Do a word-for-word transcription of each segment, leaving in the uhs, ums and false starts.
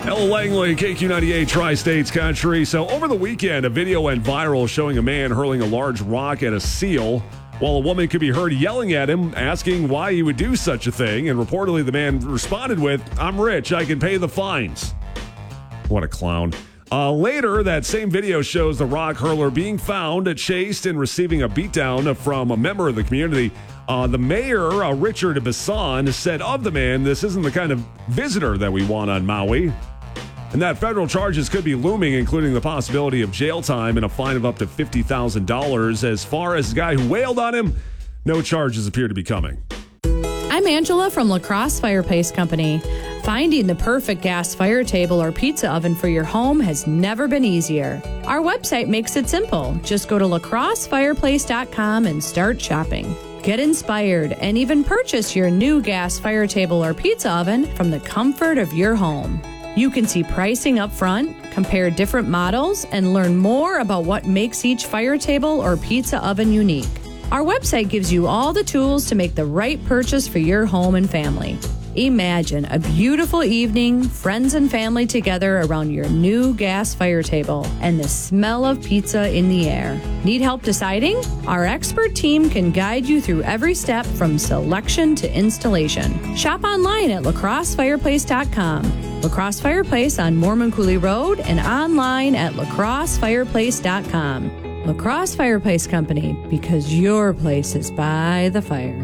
Ella Langley, K Q ninety-eight Tri-States Country. So over the weekend, a video went viral showing a man hurling a large rock at a seal, while a woman could be heard yelling at him, asking why he would do such a thing. And reportedly, the man responded with, "I'm rich, I can pay the fines." What a clown. Uh, later, that same video shows the rock hurler being found, chased, and receiving a beatdown from a member of the community. Uh, the mayor, uh, Richard Bisson, said of the man, "This isn't the kind of visitor that we want on Maui," and that federal charges could be looming, including the possibility of jail time and a fine of up to fifty thousand dollars. As far as the guy who wailed on him, no charges appear to be coming. I'm Angela from La Crosse Fireplace Company. Finding the perfect gas fire table or pizza oven for your home has never been easier. Our website makes it simple. Just go to la crosse fireplace dot com and start shopping. Get inspired and even purchase your new gas fire table or pizza oven from the comfort of your home. You can see pricing up front, compare different models, and learn more about what makes each fire table or pizza oven unique. Our website gives you all the tools to make the right purchase for your home and family. Imagine a beautiful evening, friends and family together around your new gas fire table and the smell of pizza in the air. Need help deciding? Our expert team can guide you through every step from selection to installation. Shop online at la crosse fireplace dot com. La Crosse Fireplace on Mormon Coulee Road and online at la crosse fireplace dot com. La Crosse Fireplace Company, because your place is by the fire.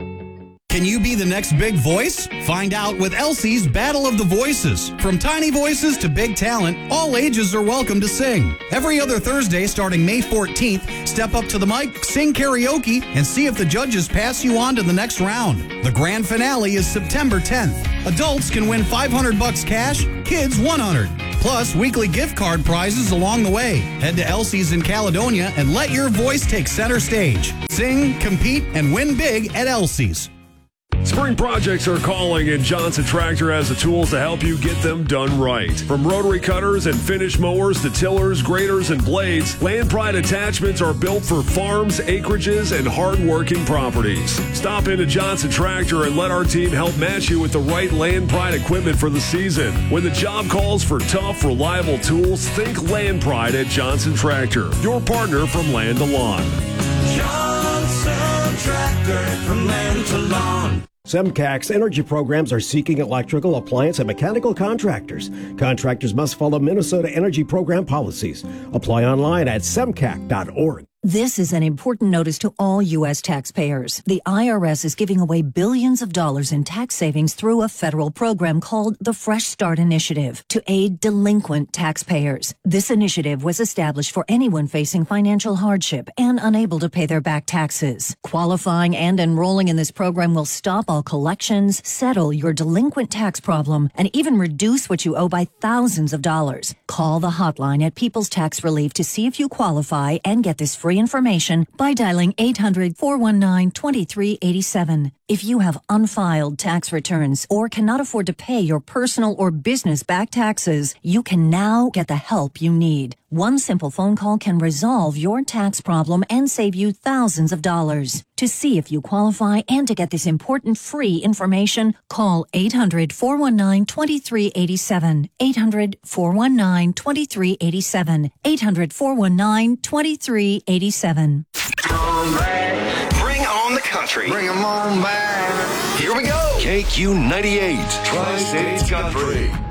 Can you be the next big voice? Find out with Elsie's Battle of the Voices. From tiny voices to big talent, all ages are welcome to sing. Every other Thursday starting May fourteenth, step up to the mic, sing karaoke, and see if the judges pass you on to the next round. The grand finale is September tenth. Adults can win five hundred bucks cash, kids one hundred. Plus, weekly gift card prizes along the way. Head to Elsie's in Caledonia and let your voice take center stage. Sing, compete, and win big at Elsie's. Spring projects are calling, and Johnson Tractor has the tools to help you get them done right. From rotary cutters and finish mowers to tillers, graders, and blades, Land Pride attachments are built for farms, acreages, and hard-working properties. Stop into Johnson Tractor and let our team help match you with the right Land Pride equipment for the season. When the job calls for tough, reliable tools, think Land Pride at Johnson Tractor, your partner from land to lawn. Johnson Tractor, from land to lawn. SEMCAC's energy programs are seeking electrical, appliance, and mechanical contractors. Contractors must follow Minnesota energy program policies. Apply online at semcac dot org. This is an important notice to all U S taxpayers. The I R S is giving away billions of dollars in tax savings through a federal program called the Fresh Start Initiative to aid delinquent taxpayers. This initiative was established for anyone facing financial hardship and unable to pay their back taxes. Qualifying and enrolling in this program will stop all collections, settle your delinquent tax problem, and even reduce what you owe by thousands of dollars. Call the hotline at People's Tax Relief to see if you qualify and get this free information by dialing eight hundred, four one nine, two three eight seven. If you have unfiled tax returns or cannot afford to pay your personal or business back taxes, you can now get the help you need. One simple phone call can resolve your tax problem and save you thousands of dollars. To see if you qualify and to get this important free information, call eight hundred, four one nine, two three eight seven. eight hundred, four one nine, two three eight seven. eight hundred, four one nine, two three eight seven. Bring on the country. Bring 'em on back. Here we go. K Q ninety-eight Tri-States Country.